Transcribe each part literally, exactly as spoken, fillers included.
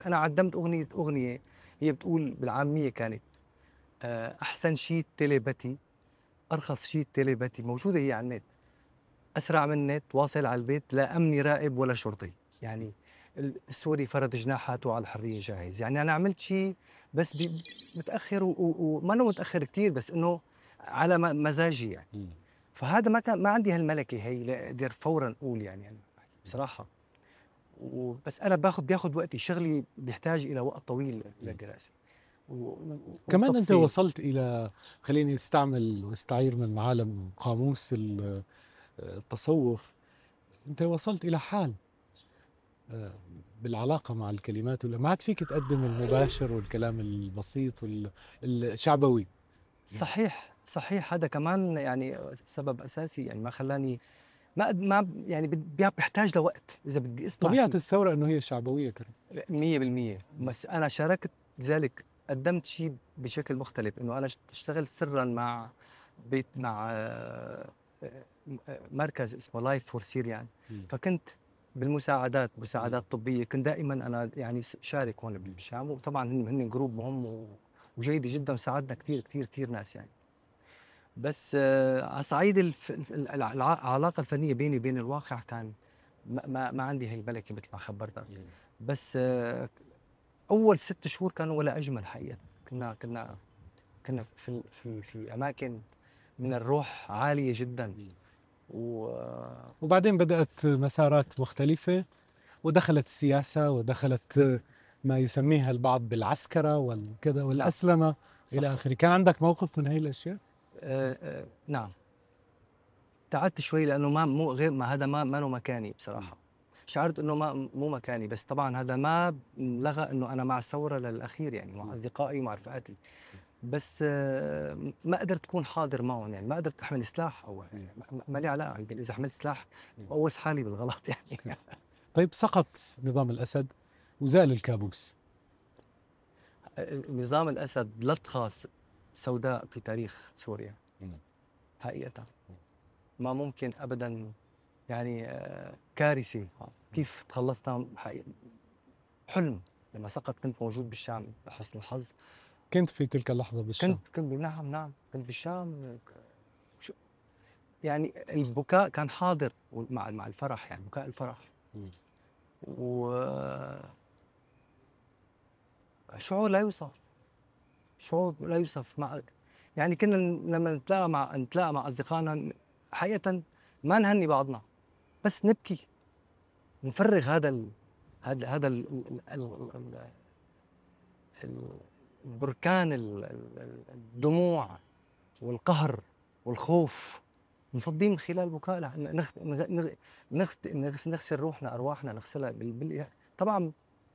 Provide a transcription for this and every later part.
أنا عدّمت أغنية أغنية هي بتقول بالعامية كانت آآ أحسن شي التيليباتي، أرخص شي التيليباتي، موجودة هي على النت، أسرع من النت، واصل على البيت، لا أمني راقب ولا شرطي، يعني ال السوري فرد جناحاته على الحرية جاهز، يعني أنا عملت شي بس ب متأخر و و ومانو متأخر كتير بس إنه على م مزاجي يعني، إمم. فهذا ما كان ما عندي هالملكة هي لأقدر فورًا أقول يعني أنا إمم. بصراحة. وبس أنا باخُد بياخُد وقتي، شغلي بيحتاج إلى وقت طويل إمم. للدراسة و و كمان أنت والتفصيل. وصلت إلى، خلّيني أستعمل وأستعير من عالم قاموس ال التصوُّف، أنت وصلت إلى حال آآ بالعلاقة مع الكلمات، ولا ما عاد فيك تقدّم المباشر والكلام البسيط وال الشعبوي. صحيح، صحيح هذا كمان يعني سبب أساسي يعني ما خلّاني ما قد ما ب يعني بد بي بيحتاج لوقت إذا بدي أصنع طبيعة شي. الثورة إنه هي شعبوية كانت. مية بالمية إمم. بس أنا شاركت ذلك، قدّمت شي بشكل مختلف، إنه أنا اشت اشتغلت سرًا مع بيت مع آآ م مركز اسمه Life for Syrian، إمم. فكنت بالمساعدات، إمم. مساعدات طبية، كنت دائمًا أنا يعني س شارك هون إمم. بالشام، وطبعًا هن هن جروب مهم و وجيدة جدًا وساعدنا كتير، كتير، كتير ناس يعني. بس آه، على صعيد الف ال الع الع العلاقة الفنية بيني وبين الواقع كان ما ما ما عندي هي المَلَكة متل ما خبّرتك، إمم. بس آه، أول ست شهور كانوا ولا أجمل حقيقة، كنا كنا كنا في ال في في أماكن من الروح عالية جدًا، إمم. و وبعدين بدأت مسارات مختلفة، ودخلت السياسة، ودخلت ما يسميها البعض بالعسكرة والكذا نعم والأسلمة إلى صحيح. آخره. كان عندك موقف من هاي الأشياء؟ آآ آآ نعم، ابتعدت شوي لأنه ما مو غير ما هذا ما مانو مكاني إمم. بصراحة، شعرت إنه ما مو مكاني، بس طبعًا هذا ما لغى إنه أنا مع الثورة للأخير يعني مع إمم. أصدقائي ومع رفقاتي. بس آه، ما قدرت أكون حاضر معهم، يعني ما قدرت أحمل سلاح أو إمم. يعني ما ما لي علاقة، يمكن إذا حملت سلاح إمم. بقوّص حالي بالغلط يعني. طيب، سقط نظام الأسد وزال الكابوس. نظام الأسد لطخة س سوداء في تاريخ سوريا إمم. حقيقةً، إمم. ما ممكن أبدًا يعني آآ كارثة، إمم. كيف تخلّصنا حقيقي حلم، لمّا سقط كنت موجود بالشام لحسن الحظ، كنت في تلك اللحظة بالشام. كنت كنت نعم، نعم، كنت بالشام ك ش يعني البكاء كان حاضر ومع مع الفرح يعني بكاء الفرح. إمم. وشعور لا يوصف، شعور لا يوصف مع يعني كنا لمّا نتلاقى مع نتلاقى مع أصدقائنا حقيقةً ما نهنّي بعضنا، بس نبكي، نفرّغ هذا ال هذا هذا ال ال ال ال ال البركان ال ال ال الدموع والقهر والخوف، نفضّيه من خلال البكاء لح نخ نغ نغ نغس نغس نغسل روحنا أرواحنا نغسلها بال بال طبعًا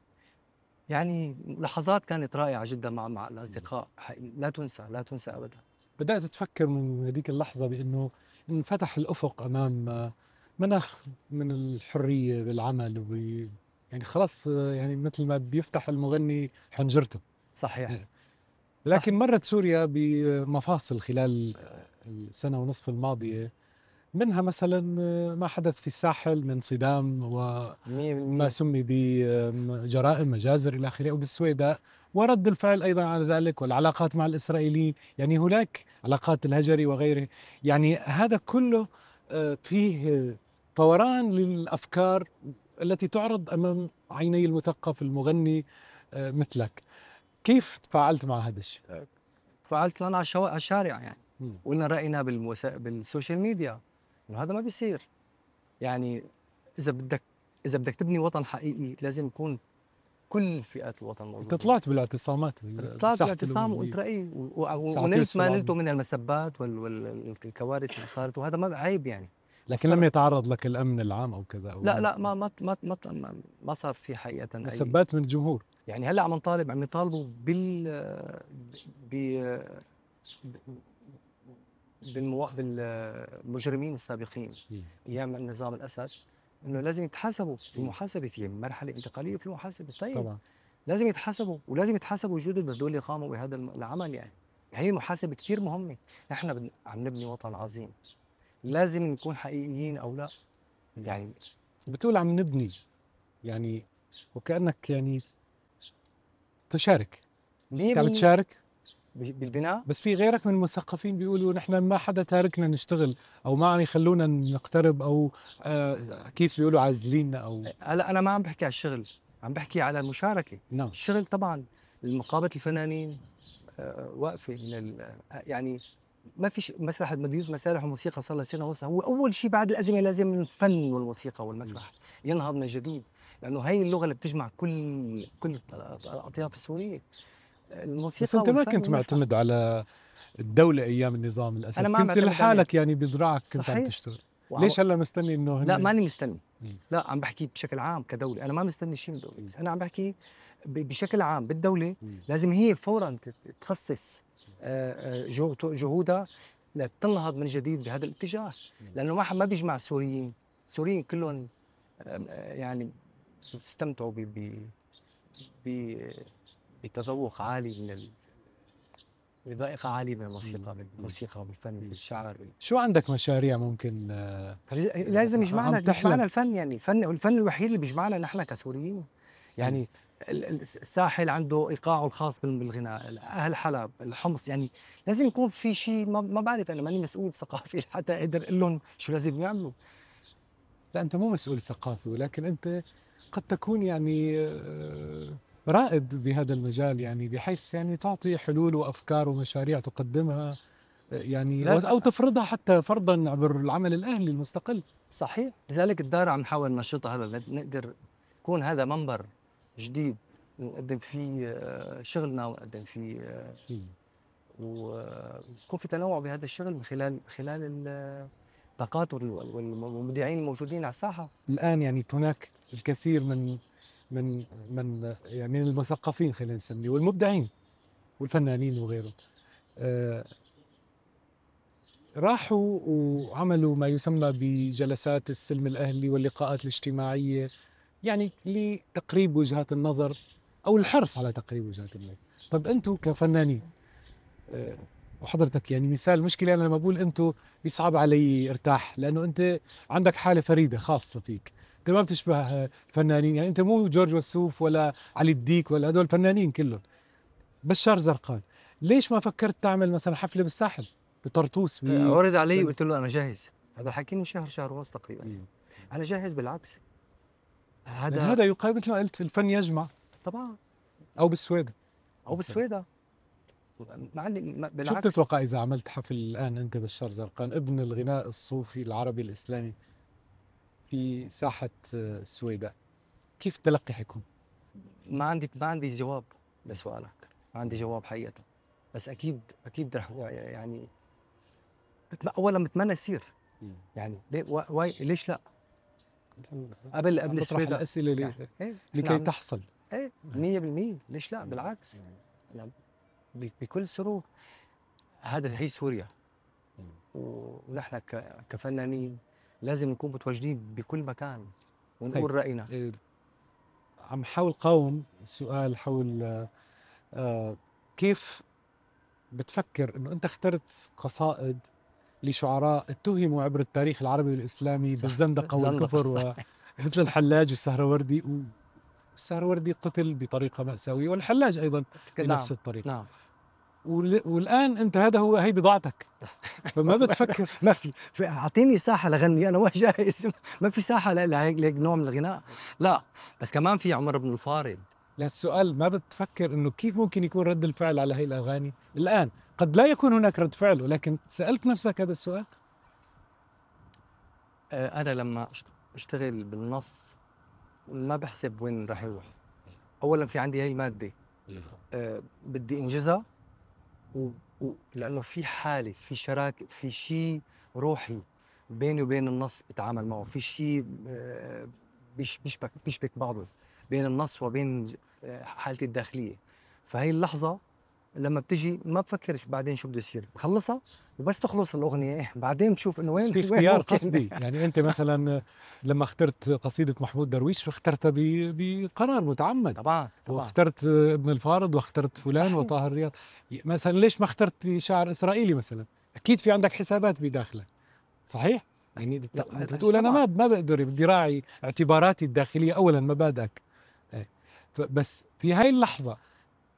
يعني لحظات كانت رائعة جدًا مع مع إمم. الأصدقاء حقيقي لا تُنسى، لا تُنسى أبدًا. بدأت تفكر من هذيك اللحظة بأنه انفتح الأفق أمام مناخ من الحرية بالعمل، وب يعني خلاص، يعني مثل ما بيفتح المغني حنجرته. صحيح، لكن صحيح، مرت سوريا بمفاصل خلال السنة ونصف الماضية، منها مثلا ما حدث في الساحل من صدام وما مية بالمية. سمي بجرائم مجازر إلى آخره، وبالسويداء، ورد الفعل أيضا على ذلك، والعلاقات مع الإسرائيليين، يعني هناك علاقات الهجري وغيره. يعني هذا كله آه، فيه فوران للأفكار التي تعرض أمام عيني المثقف المغني آه، مثلك. كيف تفاعلت مع هذا الشيء؟ آآ فعلت أنا على الشوا على الشارع يعني، مم. وقُلنا رأينا بالوسا بالسوشيال ميديا إنه هذا ما بيصير، يعني إذا بدك إذا بدك تبني وطن حقيقي لازم يكون كل فئات الوطن أنت موجودين. طلعت بالاعتصامات طلعت بساحة بالاعتصام وقُلت الأموية، رأيي و و ساعة ونلت يوسف ما العظمى، نلته من المسبات وال وال الكوارث اللي صارت وهذا ما عيب يعني، لكن لم مفترض. يتعرض لك الأمن العام أو كذا، أو لأ، لأ ما ما ما ما ما ما صار في حقيقةً أي. مسبات من الجمهور؟ يعني هلأ عم نطالب عم يطالبوا بال ب ب بالموا بالمجرمين السابقين مم. أيام النظام الأسد، إنه لازم يتحاسبوا، في مم. محاسبة في مرحلة انتقالية وفي محاسبة، طيب طبعا. لازم يتحاسبوا ولازم يتحاسبوا جُدد هدول اللي قاموا بهذا الم العمل يعني، هي المحاسبة كتير مهمة، إحنا بن عم نبني وطن عظيم، لازم نكون حقيقيين أو لأ، مم. يعني بتقول عم نبني، يعني وكأنك يعني تشارك، مية انت عم بالمية تشارك، بالبناء. بس في غيرك من المثقفين بيقولوا نحن ما حدا تاركنا نشتغل او ما عم يخلونا نقترب او آه كيف بيقولوا عازليننا او هلا انا ما عم بحكي على الشغل، عم بحكي على المشاركه. نعم. الشغل طبعا مقابله الفنانين آه، واقفه من ال- يعني ما فيش مسرح مدينة مسارح وموسيقى صار لها سنة ونص. هو أول شيء بعد الأزمة لازم الفن والموسيقى والمسرح ينهض من جديد، لأنه هي اللغة اللي بتجمع كل كل الأطياف السورية، بس الموسيقى انت ما والفن كنت والمسرح. معتمد على الدولة ايام النظام الاسد، أنا ما عم كنت بعتمد عليها. لحالك يعني بذراعك كنت عم صحيح. تشتغل. وعم... ليش هلا مستني انه لا هن ماني مستني، مم. لا عم بحكي بشكل عام كدولة. أنا ما مستني شيء من الدولة، بس أنا عم بحكي ب- بشكل عام بالدولة. مم. لازم هي فورا تت- تخصص آه، آه، جو- جهودها لتنهض من جديد بهذا الاتجاه، لأنه ما ح- ما بيجمع السوريين. السوريين كلهم آه، آه، يعني بيستمتعوا ب ب- ب- بتذوق عالي من ال... بذائقة عالية من الموسيقى، بالموسيقى وبالفن بالشعر بال... شو عندك مشاريع ممكن آه، لازم يجمعنا عم تحلم؟ يجمعنا الفن. يعني الفن الفن الوحيد اللي بيجمعنا نحن كسوريين. يعني ال- ال- الساحل عنده ايقاعه الخاص بال- بالغناء، اهل حلب، الحمص. يعني لازم يكون في شيء. ما, ما بعرف، انا ماني مسؤول ثقافي حتى اقدر اقول لهم شو لازم يعملوا. لا أنت مو مسؤول ثقافي، ولكن أنت قد تكون يعني آه، رائد بهذا المجال، يعني بحيث يعني تعطي حلول وأفكار ومشاريع تقدمها آه، يعني أو لا أو تفرضها حتى فرضا عبر العمل الأهلي المستقل. صحيح. لذلك الدار عم نحاول ننشطها هلا، نقدر يكون هذا منبر جديد نقدم فيه آه، شغلنا، ونقدم فيه آه، ويكون في تنوع بهذا الشغل من خلال خلال الطاقات وال- والمبدعين الموجودين على الساحه. الآن يعني هناك الكثير من من من يعني من المثقفين خلينا نسميه والمبدعين والفنانين وغيرهم آه، راحوا وعملوا ما يسمى بجلسات السلم الأهلي واللقاءات الاجتماعية، يعني لتقريب وجهات النظر أو الحرص على تقريب وجهات النظر. طب أنتم كفنانين آه، وحضرتك يعني مثال مشكلة، أنا لما بقول أنتم بيصعب علي ارتاح، لأنه أنت عندك حالة فريدة خاصة فيك، أنت ما بتشبه آه، الفنانين. يعني أنت مو جورج وسوف ولا علي الديك ولا هدول الفنانين كلهم. بشار زرقان، ليش ما فكرت تعمل مثلا حفلة بالساحل بطرطوس ب... عرض علي بال- قلت له انا جاهز. هذا حكي من شهر شهر ونص تقريبا. مم. انا جاهز بالعكس. يعني هذا هذا يقابل مثل ما قلت الفن يجمع، طبعا. أو بالسويدة او بالسويدة معلم، ما- شو بالعكس. بتتوقع إذا عملت حفل الآن أنت بشار زرقان ابن الغناء الصوفي العربي الإسلامي في ساحة آه، السويداء، كيف التلقي حيكون؟ ما عندي ما عندي جواب لسؤالك، ما عندي جواب حقيقة. بس اكيد اكيد رح يعني بتم- اولا بتمنى يصير. يعني ليه و- واي ليش لا؟ قبل عم قبل بطرح السويداء الأسئلة لي... يعني ايه لكي نعم. تحصل. ايه مية بالمية ليش لا؟ بالعكس أنا ب- بكل سرور. هذا هي سوريا، و- ونحن ك- كفنانين لازم نكون متواجدين بكل مكان ونقول طيب. رأينا. آه، عم حاول قاوم السؤال حول آه، آه، كيف بتفكر انه انت اخترت قصائد لشعراء اتهموا عبر التاريخ العربي والاسلامي صح. بالزندقه زندقة، والكفر صح. ومثل الحلاج والسهروردي، والسهروردي قتل بطريقه ماساويه والحلاج ايضا بنفس نعم الطريقه. نعم. وال- والان انت هذا هو هي بضاعتك، فما بتفكر ما في في- اعطيني ساحه لغني، انا ما جاهز. ما في ساحه ل- لهيك لهيك نوع من الغناء. لا بس كمان في عمر بن الفارض. لهالسؤال ما بتفكر انه كيف ممكن يكون رد الفعل على هي الاغاني الان؟ قد لا يكون هناك رد فعل، ولكن سالت نفسك هذا السؤال؟ آه، انا لما أشت- اشتغل بالنص ما بحسب وين راح يروح. اولا في عندي هاي الماده أه بدي انجزها، و... و... لانه في حاله، في شراكه، في شيء روحي بيني وبين النص بتعامل معه، في شيء أه بيش بيشبك بيشبك بعضه بين النص وبين ج- آه، حالتي الداخليه. فهي اللحظه لما بتجي ما بفكرش بعدين شو بده يصير، بخلصها وبس تخلص الاغنيه إيه بعدين بشوف انه بس وين في وين اختيار ممكن. قصدي، يعني انت مثلا لما اخترت قصيده محمود درويش اخترتها ب- بقرار متعمد، طبعا طبعا. واخترت ابن الفارض واخترت فلان صحيح. وطاهر الرياض. مثلا ليش ما اخترت شاعر اسرائيلي مثلا؟ اكيد في عندك حسابات بداخلك، صحيح؟ يعني انت لا، أنت لا، بتقول انا طبعاً. ما ما بقدر، بدي راعي اعتباراتي الداخليه اولا، مبادئك. إيه. ف- بس في هاي اللحظه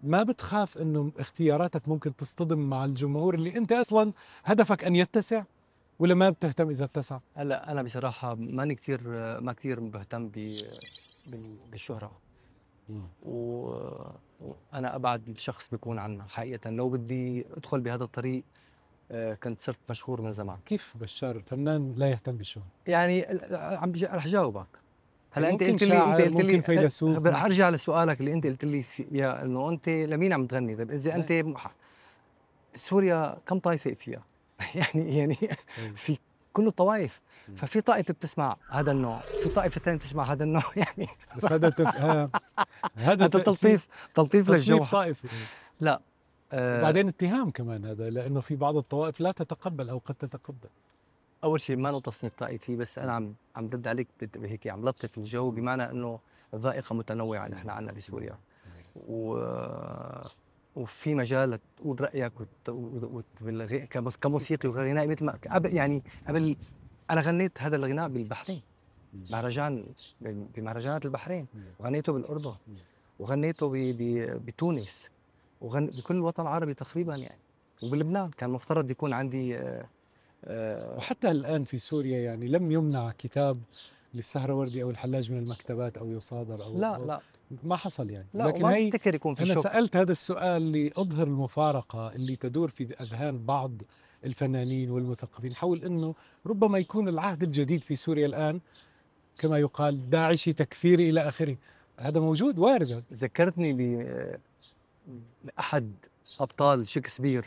ما بتخاف انه اختياراتك ممكن تصطدم مع الجمهور اللي انت اصلا هدفك ان يتسع، ولا ما بتهتم اذا اتسع؟ هلا انا بصراحه ماني كثير ما كثير مهتم ب بال- بالشهره، مم. و- وانا ابعد شخص بيكون عنها حقيقه. لو بدي ادخل بهذا الطريق آه، كنت صرت مشهور من زمان. كيف بشار الفنان لا يهتم بالشهرة؟ يعني ال- عم بج- رح جاوبك. هلا يعني انت ممكن قلت لي انت شاعر، قلت ممكن لي فيلسوف، رح ممكن. ارجع لسؤالك اللي انت قلت لي في- يا انه انت لمين عم تغني؟ طيب اذا انت إيه. مح- سوريا كم طائفه فيها؟ يعني يعني إيه. في كل الطوائف. مم. ففي طائفه بتسمع هذا النوع، في طائفه ثانيه بتسمع هذا النوع يعني بس هذا تف... ها... هذا هذا تأسيس، تلطيف تلطيف للجو. تصنيف طائفي. لا آه، وبعدين اتهام كمان هذا، لانه في بعض الطوائف لا تتقبل او قد تتقبل. اول شيء ما له تصنيف طائفي، بس انا عم عم رد عليك بت- هيك عم لطف الجو، بمعنى انه الذائقه متنوعه نحن عندنا بسوريا، و وفي مجال تقول رايك وت... وت... بالغ- كموس- كموسيقي وغنائي مثل ما قبل. يعني قبل انا غنيت هذا الغناء بالبحرين، مهرجان بمهرجانات البحرين، وغنيته بالاردن، وغنيته ب... ب... بتونس، وغن... بكل الوطن العربي تقريبا يعني، وبلبنان كان مفترض يكون عندي آه، آه، وحتى الآن في سوريا يعني لم يمنع كتاب للسهروردي أو الحلاج من المكتبات أو يصادر أو, لا أو لا ما حصل يعني. لا، لكن وما هي بفتكر يكون في أنا شك. سألت هذا السؤال لأظهر المفارقة اللي تدور في أذهان بعض الفنانين والمثقفين حول أنه ربما يكون العهد الجديد في سوريا الآن كما يقال داعشي تكفيري إلى آخره. هذا موجود، وارد. ذكرتني ب- بأحد أبطال شكسبير،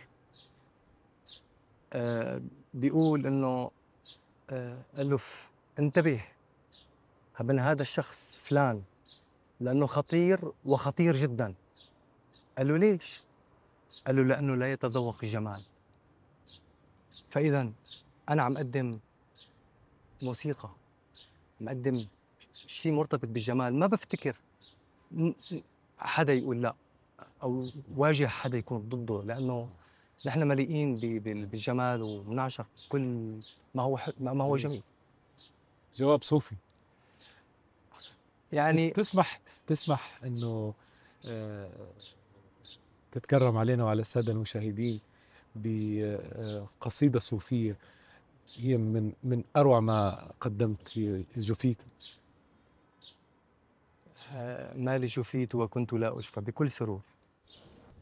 آه، بيقول إنه آه، قال له ف- انتبه من هذا الشخص فلان لأنه خطير وخطير جدا. قال له ليش؟ قال له لأنه لا يتذوق الجمال. فإذا أنا عم أقدم موسيقى، مقدم شيء مرتبط بالجمال، ما بفتكر م- حدا يقول لا او واجه حدا يكون ضده، لانه نحن مليئين ب- بال- بالجمال وبنعشق كل ما هو ح- ما هو جميل. جواب صوفي. تس- يعني تسمح تسمح أنه آه، تتكرم علينا وعلى السادة المشاهدين بقصيدة صوفية هي من من أروع ما قدمت في جوفيت. آه، ما لي شفيت وكنت لا أشفى بكل سرور